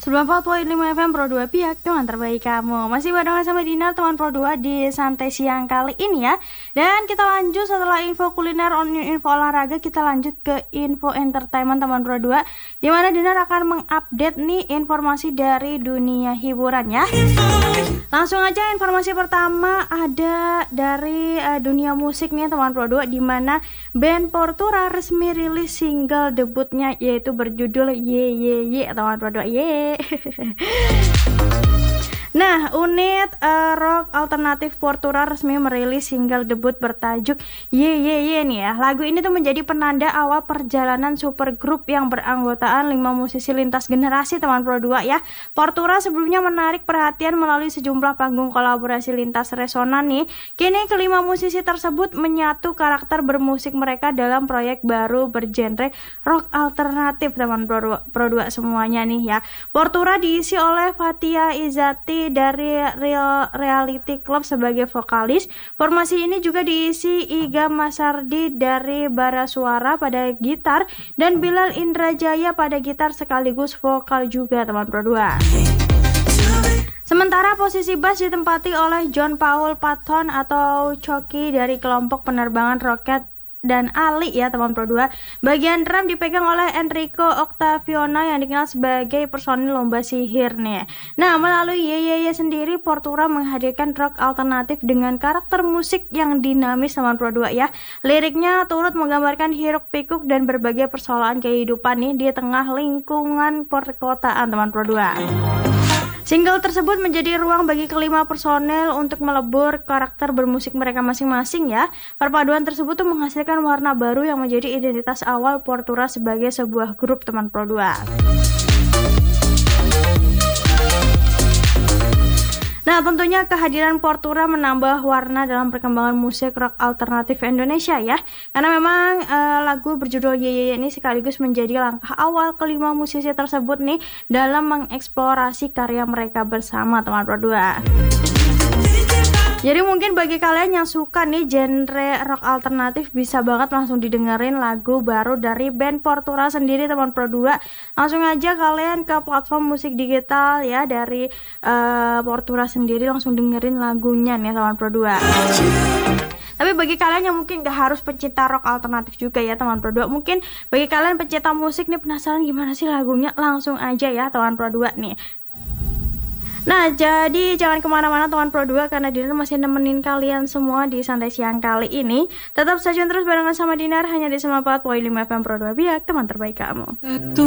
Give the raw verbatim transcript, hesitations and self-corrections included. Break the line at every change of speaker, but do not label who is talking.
sembilan puluh empat koma lima F M Pro dua pihak teman terbaik kamu. Masih barengan sama Dinar teman Pro dua di santai siang kali ini ya. Dan kita lanjut setelah info kuliner, info olahraga, kita lanjut ke info entertainment teman Pro dua, di mana Dinar akan mengupdate nih informasi dari dunia hiburan ya. Langsung aja informasi pertama ada dari uh, dunia musik nih teman Pro dua, di mana band Portura resmi rilis single debutnya yaitu berjudul Ye Ye Ye teman Pro dua. Ye. Nah, unit uh, rock alternatif Portura resmi merilis single debut bertajuk Ye Ye Ye nih ya. Lagu ini tuh menjadi penanda awal perjalanan supergroup yang beranggotaan lima musisi lintas generasi teman Pro dua ya. Portura sebelumnya menarik perhatian melalui sejumlah panggung kolaborasi lintas resonan nih. Kini kelima musisi tersebut menyatu karakter bermusik mereka dalam proyek baru bergenre rock alternatif teman Pro dua semuanya nih ya. Portura diisi oleh Fathia Izzati dari Real Reality Club sebagai vokalis. Formasi ini juga diisi Iga Masardi dari bara suara pada gitar dan Bilal Indrajaya pada gitar sekaligus vokal juga teman Pro dua. Sementara posisi bass ditempati oleh John Paul Patton atau Coki dari kelompok penerbangan roket dan Ali ya teman Pro dua. Bagian drum dipegang oleh Enrico Octaviano yang dikenal sebagai personil lomba sihir nih. Nah, melalui Ye Ye Ye sendiri Portura menghadirkan rock alternatif dengan karakter musik yang dinamis teman Pro dua ya. Liriknya turut menggambarkan hiruk pikuk dan berbagai persoalan kehidupan nih di tengah lingkungan perkotaan teman Pro dua. Single tersebut menjadi ruang bagi kelima personel untuk melebur karakter bermusik mereka masing-masing ya. Perpaduan tersebut tuh menghasilkan warna baru yang menjadi identitas awal Portura sebagai sebuah grup teman Pro dua. Nah, tentunya kehadiran Portura menambah warna dalam perkembangan musik rock alternatif Indonesia ya. Karena memang e, lagu berjudul Ye Ye Ye ini sekaligus menjadi langkah awal kelima musisi tersebut nih dalam mengeksplorasi karya mereka bersama teman Pro dua. Jadi mungkin bagi kalian yang suka nih genre rock alternatif bisa banget langsung didengerin lagu baru dari band Portura sendiri teman Pro dua. Langsung aja kalian ke platform musik digital ya dari uh, Portura sendiri, langsung dengerin lagunya nih teman Pro dua. Tapi bagi kalian yang mungkin gak harus pecinta rock alternatif juga ya teman Pro dua, mungkin bagi kalian pecinta musik nih penasaran gimana sih lagunya, langsung aja ya teman Pro dua nih. Nah, jadi jangan kemana-mana teman Pro dua, karena Dinar masih nemenin kalian semua di santai siang kali ini. Tetap stay tune terus barengan sama Dinar hanya di sembilan puluh empat koma lima F M Pro dua biak teman terbaik kamu.